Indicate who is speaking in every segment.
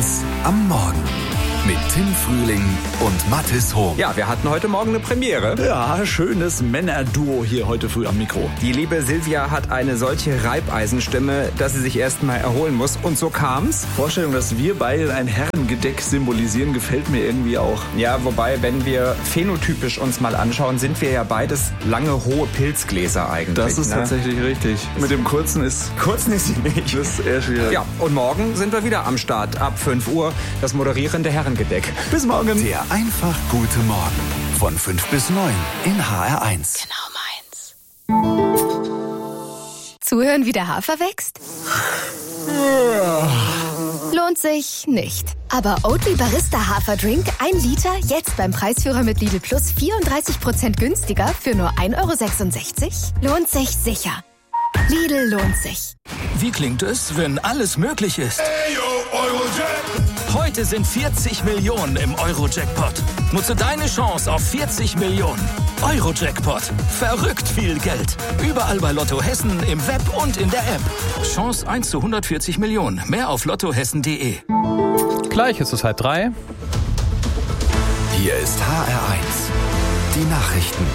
Speaker 1: 1 am Morgen. Mit Tim Frühling und Mathis Hohm.
Speaker 2: Ja, wir hatten heute Morgen eine Premiere.
Speaker 3: Ja, schönes Männerduo hier heute früh am Mikro.
Speaker 2: Die liebe Silvia hat eine solche Reibeisenstimme, dass sie sich erst mal erholen muss. Und so kam's.
Speaker 3: Vorstellung, dass wir beide ein Herrengedeck symbolisieren, gefällt mir irgendwie auch.
Speaker 2: Ja, wobei, wenn wir phänotypisch uns mal anschauen, sind wir ja beides lange, hohe Pilzgläser eigentlich.
Speaker 3: Das ist tatsächlich richtig. Mit dem kurzen ist
Speaker 2: sie nicht.
Speaker 3: Das ist eher schwierig.
Speaker 2: Ja, und morgen sind wir wieder am Start. Ab 5 Uhr das moderierende Herrengedeck.
Speaker 3: Bis morgen.
Speaker 1: Der einfach gute Morgen. Von 5 bis 9 in HR1.
Speaker 4: Genau meins. Zuhören, wie der Hafer wächst? Lohnt sich nicht. Aber Oatly Barista Haferdrink 1 Liter jetzt beim Preisführer mit Lidl Plus 34% günstiger für nur 1,66 €? Lohnt sich sicher. Lidl lohnt sich.
Speaker 5: Wie klingt es, wenn alles möglich ist? Heute sind 40 Millionen im Euro-Jackpot. Nutze deine Chance auf 40 Millionen. Euro-Jackpot. Verrückt viel Geld. Überall bei Lotto Hessen, im Web und in der App. Chance 1 zu 140 Millionen. Mehr auf lottohessen.de.
Speaker 6: Gleich ist es 2:30.
Speaker 1: Hier ist HR1. Die Nachrichten.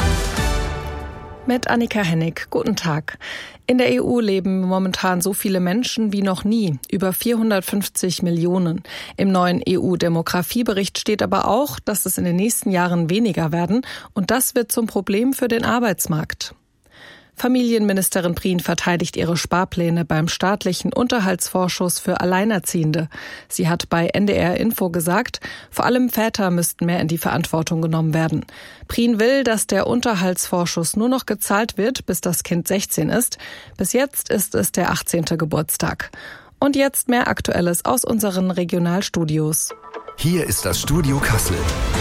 Speaker 7: Mit Annika Hennig. Guten Tag. In der EU leben momentan so viele Menschen wie noch nie, über 450 Millionen. Im neuen EU-Demografiebericht steht aber auch, dass es in den nächsten Jahren weniger werden und das wird zum Problem für den Arbeitsmarkt. Familienministerin Prien verteidigt ihre Sparpläne beim staatlichen Unterhaltsvorschuss für Alleinerziehende. Sie hat bei NDR Info gesagt, vor allem Väter müssten mehr in die Verantwortung genommen werden. Prien will, dass der Unterhaltsvorschuss nur noch gezahlt wird, bis das Kind 16 ist. Bis jetzt ist es der 18. Geburtstag. Und jetzt mehr Aktuelles aus unseren Regionalstudios.
Speaker 1: Hier ist das Studio Kassel.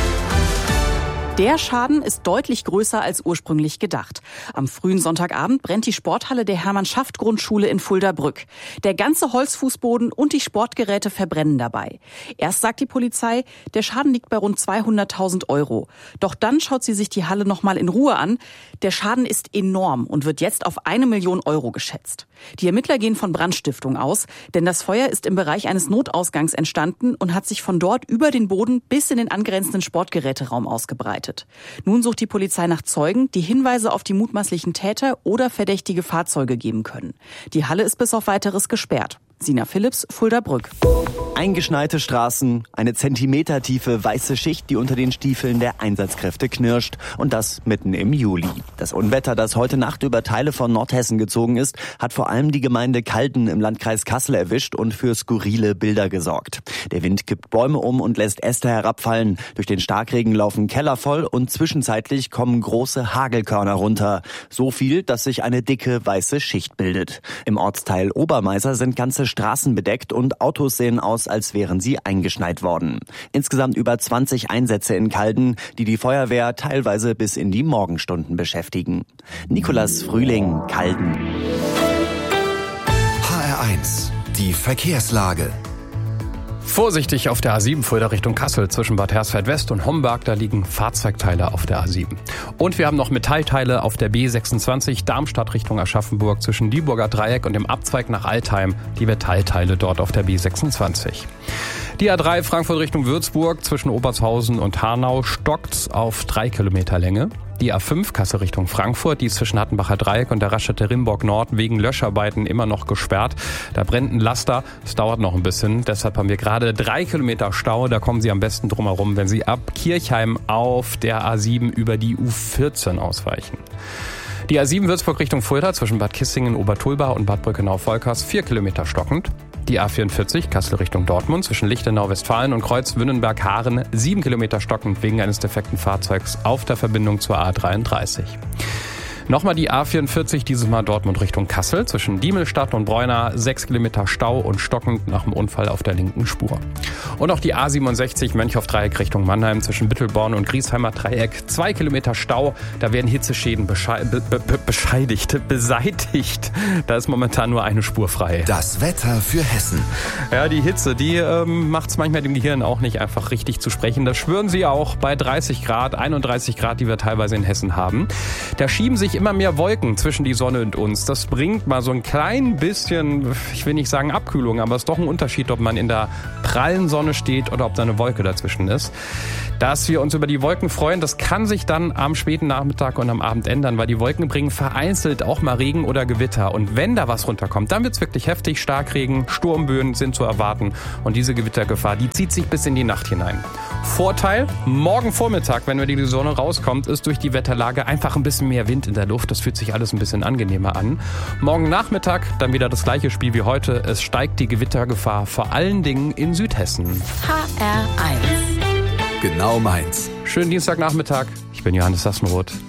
Speaker 8: Der Schaden ist deutlich größer als ursprünglich gedacht. Am frühen Sonntagabend brennt die Sporthalle der Hermann-Schaft-Grundschule in Fuldabrück. Der ganze Holzfußboden und die Sportgeräte verbrennen dabei. Erst sagt die Polizei, der Schaden liegt bei rund 200.000 €. Doch dann schaut sie sich die Halle nochmal in Ruhe an. Der Schaden ist enorm und wird jetzt auf 1 Million € geschätzt. Die Ermittler gehen von Brandstiftung aus, denn das Feuer ist im Bereich eines Notausgangs entstanden und hat sich von dort über den Boden bis in den angrenzenden Sportgeräteraum ausgebreitet. Nun sucht die Polizei nach Zeugen, die Hinweise auf die mutmaßlichen Täter oder verdächtige Fahrzeuge geben können. Die Halle ist bis auf Weiteres gesperrt. Sina Philipps, Fuldabrück.
Speaker 9: Eingeschneite Straßen, eine zentimetertiefe weiße Schicht, die unter den Stiefeln der Einsatzkräfte knirscht. Und das mitten im Juli. Das Unwetter, das heute Nacht über Teile von Nordhessen gezogen ist, hat vor allem die Gemeinde Calden im Landkreis Kassel erwischt und für skurrile Bilder gesorgt. Der Wind kippt Bäume um und lässt Äste herabfallen. Durch den Starkregen laufen Keller voll und zwischenzeitlich kommen große Hagelkörner runter. So viel, dass sich eine dicke weiße Schicht bildet. Im Ortsteil Obermeiser sind ganze Straßen bedeckt und Autos sehen aus, als wären sie eingeschneit worden. Insgesamt über 20 Einsätze in Calden, die die Feuerwehr teilweise bis in die Morgenstunden beschäftigen. Nikolas Frühling, Calden.
Speaker 1: HR1. Die Verkehrslage.
Speaker 6: Vorsichtig auf der A7 Fulda Richtung Kassel zwischen Bad Hersfeld West und Homberg, da liegen Fahrzeugteile auf der A7. Und wir haben noch Metallteile auf der B26 Darmstadt Richtung Aschaffenburg zwischen Dieburger Dreieck und dem Abzweig nach Altheim, die Metallteile dort auf der B26. Die A3 Frankfurt Richtung Würzburg zwischen Obertshausen und Hanau stockt auf 3 Kilometer Länge. Die A5 Kassel Richtung Frankfurt, die ist zwischen Hattenbacher Dreieck und der Raststätte Rimborg Nord wegen Löscharbeiten immer noch gesperrt. Da brennt ein Laster, es dauert noch ein bisschen. Deshalb haben wir gerade 3 Kilometer Stau. Da kommen Sie am besten drum herum, wenn Sie ab Kirchheim auf der A7 über die U14 ausweichen. Die A7 Würzburg Richtung Fulda zwischen Bad Kissingen, Obertulba und Bad Brückenau-Volkers 4 Kilometer stockend. Die A44 Kassel Richtung Dortmund zwischen Lichtenau, Westfalen und Kreuz-Wünnenberg-Haaren 7 Kilometer stockend wegen eines defekten Fahrzeugs auf der Verbindung zur A33. Nochmal die A44, dieses Mal Dortmund Richtung Kassel, zwischen Diemelstadt und Bräuna, 6 Kilometer Stau und stockend nach dem Unfall auf der linken Spur. Und auch die A67 Mönchhoff-Dreieck Richtung Mannheim, zwischen Bittelborn und Griesheimer Dreieck, 2 Kilometer Stau, da werden Hitzeschäden beseitigt. Da ist momentan nur eine Spur frei.
Speaker 1: Das Wetter für Hessen.
Speaker 6: Ja, die Hitze, die macht es manchmal dem Gehirn auch nicht einfach richtig zu sprechen. Das schwören Sie auch bei 30 Grad, 31 Grad, die wir teilweise in Hessen haben. Da schieben sich immer mehr Wolken zwischen die Sonne und uns. Das bringt mal so ein klein bisschen, ich will nicht sagen Abkühlung, aber es ist doch ein Unterschied, ob man in der prallen Sonne steht oder ob da eine Wolke dazwischen ist. Dass wir uns über die Wolken freuen, das kann sich dann am späten Nachmittag und am Abend ändern, weil die Wolken bringen vereinzelt auch mal Regen oder Gewitter. Und wenn da was runterkommt, dann wird's wirklich heftig. Starkregen, Sturmböen sind zu erwarten. Und diese Gewittergefahr, die zieht sich bis in die Nacht hinein. Vorteil, morgen Vormittag, wenn die Sonne rauskommt, ist durch die Wetterlage einfach ein bisschen mehr Wind in der Luft. Das fühlt sich alles ein bisschen angenehmer an. Morgen Nachmittag dann wieder das gleiche Spiel wie heute. Es steigt die Gewittergefahr vor allen Dingen in Südhessen.
Speaker 1: HR1. Genau meins.
Speaker 6: Schönen Dienstagnachmittag. Ich bin Johannes Sassenroth.